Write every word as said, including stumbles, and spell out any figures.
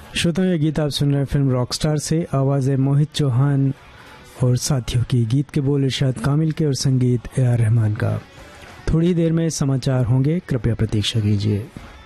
श्रोताओं, ये गीत आप सुन रहे हैं फिल्म रॉकस्टार से। आवाज़ है मोहित चौहान और साथियों की। गीत के बोल इरशाद कामिल के और संगीत ए आर रहमान का। थोड़ी देर में समाचार होंगे, कृपया प्रतीक्षा कीजिए।